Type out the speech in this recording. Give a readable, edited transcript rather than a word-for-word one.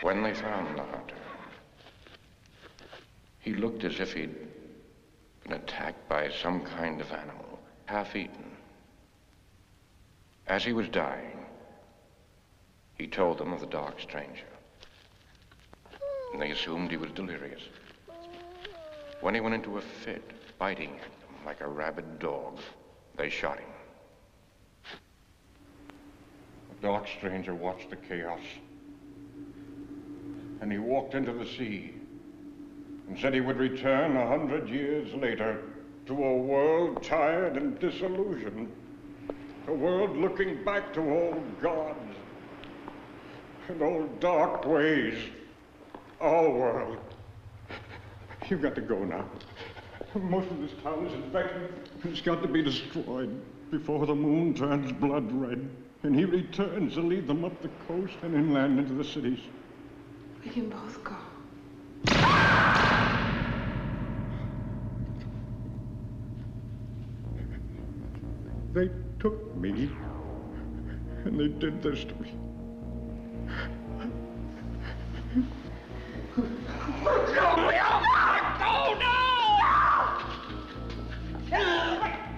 when they found the hunter, he looked as if he'd been attacked by some kind of animal, half eaten. As he was dying, he told them of the dark stranger. And they assumed he was delirious. When he went into a fit, biting at them like a rabid dog, they shot him. The dark stranger watched the chaos. And he walked into the sea and said he would return 100 years later to a world tired and disillusioned. A world looking back to old gods and old dark ways. Our world. You've got to go now. Most of this town is infected. It's got to be destroyed before the moon turns blood red. And he returns to lead them up the coast and inland into the cities. We can both go. They took me, and they did this to me.